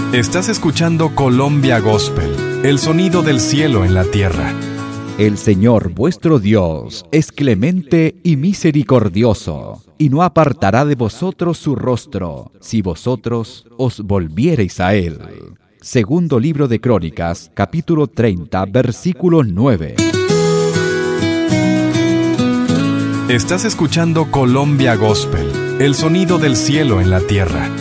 Estás escuchando Colombia Gospel, el sonido del cielo en la tierra. El Señor vuestro Dios es clemente y misericordioso, y no apartará de vosotros su rostro, si vosotros os volviereis a Él. Segundo libro de Crónicas, capítulo 30, versículo 9. Estás escuchando Colombia Gospel, el sonido del cielo en la tierra.